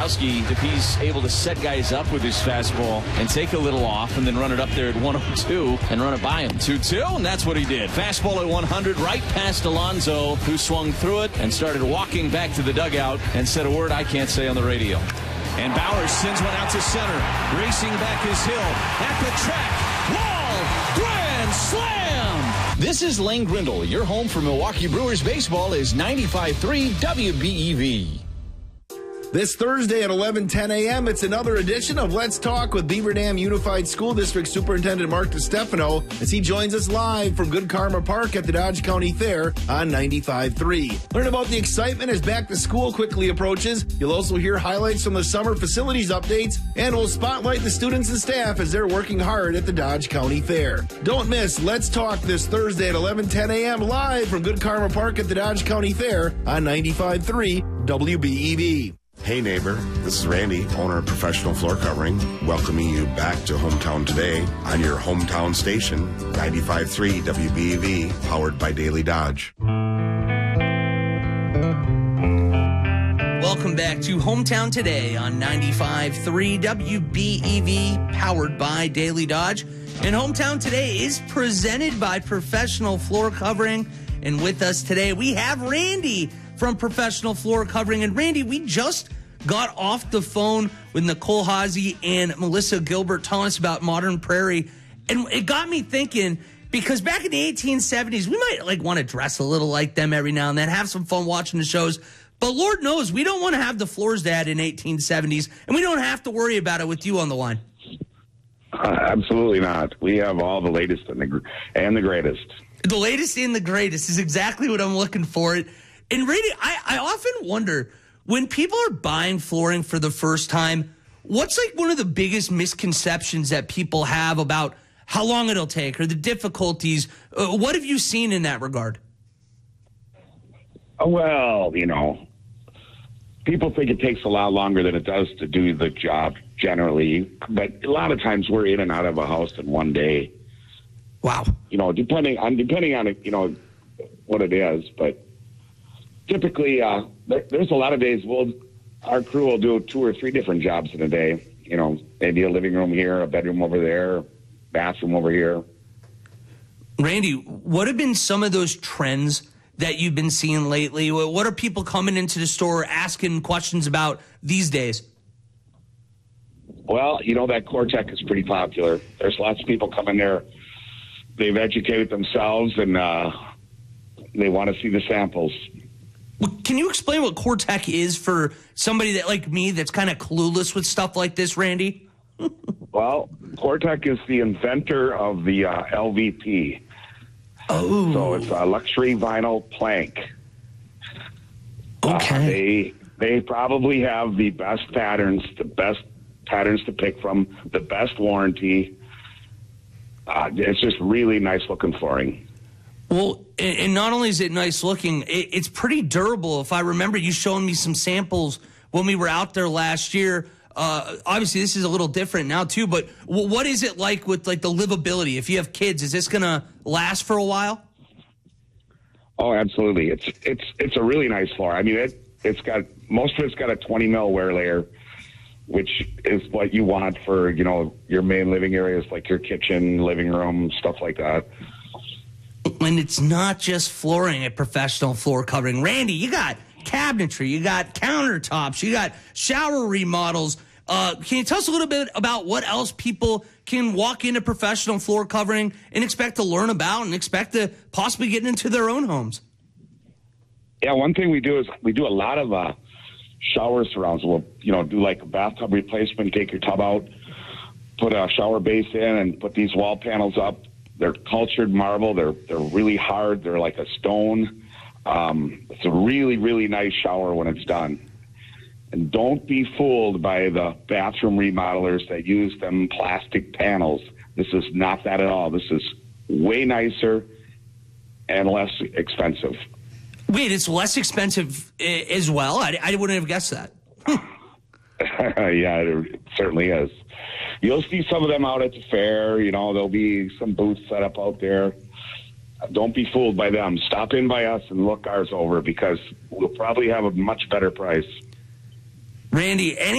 Dombrowski, if he's able to set guys up with his fastball and take a little off and then run it up there at 102 and run it by him. 2-2, and that's what he did. Fastball at 100, right past Alonso, who swung through it and started walking back to the dugout and said a word I can't say on the radio. And Bowers sends one out to center. Racing back is Hill. At the track. Wall. Grand slam. This is Lane Grindle. Your home for Milwaukee Brewers baseball is 95.3 WBEV. This Thursday at 11:10 a.m., it's another edition of Let's Talk with Beaver Dam Unified School District Superintendent Mark DiStefano as he joins us live from Good Karma Park at the Dodge County Fair on 95.3. Learn about the excitement as back to school quickly approaches. You'll also hear highlights from the summer facilities updates, and we'll spotlight the students and staff as they're working hard at the Dodge County Fair. Don't miss Let's Talk this Thursday at 11:10 a.m. live from Good Karma Park at the Dodge County Fair on 95.3 WBEV. Hey neighbor, this is Randy, owner of Professional Floor Covering, welcoming you back to Hometown Today on your hometown station, 95.3 WBEV, powered by Daily Dodge. Welcome back to Hometown Today on 95.3 WBEV, powered by Daily Dodge. And Hometown Today is presented by Professional Floor Covering. And with us today, we have Randy from Professional Floor Covering. And Randy, we just got off the phone with Nicole Haase and Melissa Gilbert telling us about Modern Prairie. And it got me thinking, because back in the 1870s, we might want to dress a little like them every now and then, have some fun watching the shows. But Lord knows, we don't want to have the floors they had in 1870s, and we don't have to worry about it with you on the line. Absolutely not. We have all the latest and the greatest. The latest and the greatest is exactly what I'm looking for. And Randy, I often wonder, when people are buying flooring for the first time, what's one of the biggest misconceptions that people have about how long it'll take or the difficulties? What have you seen in that regard? Well, people think it takes a lot longer than it does to do the job generally, but a lot of times we're in and out of a house in one day. Wow. Depending on what it is, but typically, there's a lot of days our crew will do 2 or 3 different jobs in a day. Maybe a living room here, a bedroom over there, bathroom over here. Randy, what have been some of those trends that you've been seeing lately? What are people coming into the store asking questions about these days? Well, that CoreTech is pretty popular. There's lots of people coming there. They've educated themselves, and they want to see the samples. Can you explain what CoreTech is for somebody that like me that's kind of clueless with stuff like this, Randy? Well, CoreTech is the inventor of the LVP. Oh. So it's a luxury vinyl plank. Okay. They probably have the best patterns to pick from, the best warranty. It's just really nice looking flooring. Well, and not only is it nice looking, it's pretty durable. If I remember you showing me some samples when we were out there last year. Obviously, this is a little different now, too. But what is it like with the livability? If you have kids, is this going to last for a while? Oh, absolutely. It's a really nice floor. I mean, it's got most of it's got a 20 mil wear layer, which is what you want for your main living areas like your kitchen, living room, stuff like that. And it's not just flooring at Professional Floor Covering. Randy, you got cabinetry, you got countertops, you got shower remodels. Can you tell us a little bit about what else people can walk into Professional Floor Covering and expect to learn about and expect to possibly get into their own homes? Yeah, one thing we do is we do a lot of shower surrounds. We'll do like a bathtub replacement, take your tub out, put a shower base in, and put these wall panels up. They're cultured marble. They're really hard. They're like a stone. It's a really, really nice shower when it's done. And don't be fooled by the bathroom remodelers that use them plastic panels. This is not that at all. This is way nicer and less expensive. Wait, it's less expensive as well? I wouldn't have guessed that. Yeah, it certainly is. You'll see some of them out at the fair. There'll be some booths set up out there. Don't be fooled by them. Stop in by us and look ours over because we'll probably have a much better price. Randy,